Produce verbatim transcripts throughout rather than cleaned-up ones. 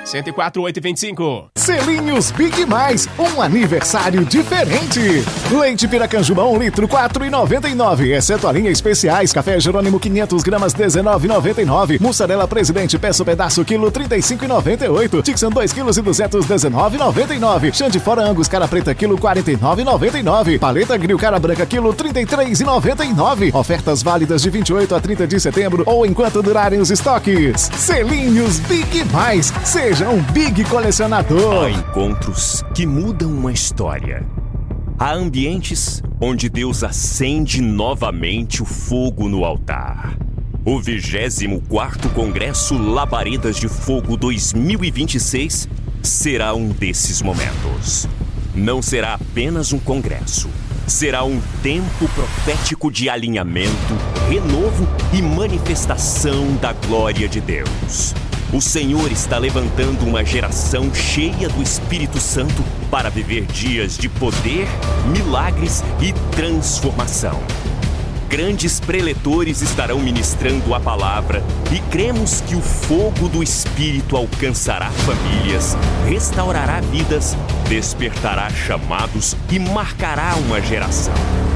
cento e quatro, oito e vinte e cinco. Selinhos Big Mais, um aniversário diferente. Leite Piracanjuba um litro, quatro reais e noventa e nove centavos, exceto a linha especiais. Café Jerônimo quinhentas gramas, dezenove reais e noventa e nove centavos. Mussarela Presidente Peço Pedaço, quilo, trinta e cinco reais e noventa e oito centavos. Dixon dois quilos e duzentos, dezenove reais e noventa e nove centavos. Xande Fora Angus Cara Preta, quilo, quarenta e nove reais e noventa e nove centavos. Paleta Grill Cara Branca, quilo, trinta e três reais e noventa e nove centavos. Ofertas válidas de vinte e oito a trinta de setembro ou enquanto durarem os estoques. Selinhos Big Mais, seja um Big colecionador. Há encontros que mudam uma história. Há ambientes onde Deus acende novamente o fogo no altar. O vigésimo quarto Congresso Labaredas de Fogo dois mil e vinte e seis será um desses momentos. Não será apenas um congresso. Será um tempo profético de alinhamento, renovo e manifestação da glória de Deus. O Senhor está levantando uma geração cheia do Espírito Santo para viver dias de poder, milagres e transformação. Grandes preletores estarão ministrando a palavra e cremos que o fogo do Espírito alcançará famílias, restaurará vidas, despertará chamados e marcará uma geração.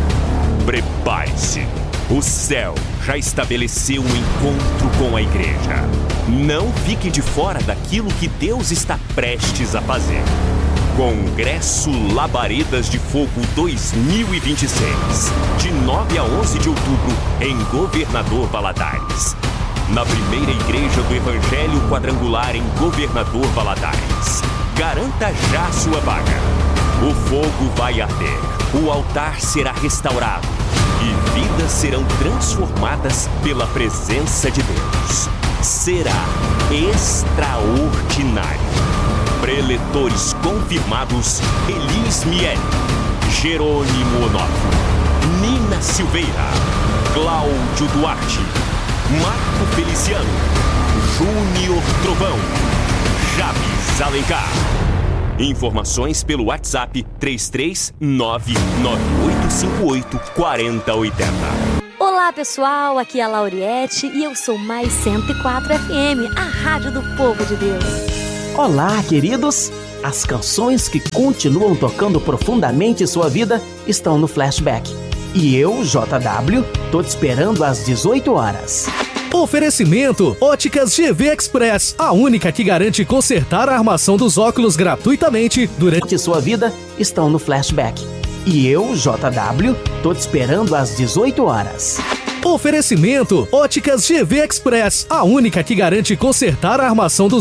Prepare-se! O céu já estabeleceu um encontro com a igreja. Não fique de fora daquilo que Deus está prestes a fazer. Congresso Labaredas de Fogo dois mil e vinte e seis, de nove a onze de outubro, em Governador Valadares. Na primeira igreja do Evangelho Quadrangular em Governador Valadares. Garanta já sua vaga. O fogo vai arder, o altar será restaurado e vidas serão transformadas pela presença de Deus. Será extraordinário. Preletores confirmados: Elis Miele, Jerônimo Onofre, Nina Silveira, Cláudio Duarte, Marco Feliciano, Júnior Trovão, Javes Alencar. Informações pelo WhatsApp três três nove nove oito cinco oito quatro zero oito zero. Olá pessoal, aqui é a Lauriette e eu sou Mais cento e quatro F M, a rádio do povo de Deus. Olá, queridos! As canções que continuam tocando profundamente sua vida estão no Flashback. E eu, J W, tô te esperando às dezoito horas. Oferecimento Óticas G V Express, a única que garante consertar a armação dos óculos gratuitamente durante sua vida estão no Flashback. E eu, J W, tô te esperando às dezoito horas. Oferecimento Óticas G V Express, a única que garante consertar a armação dos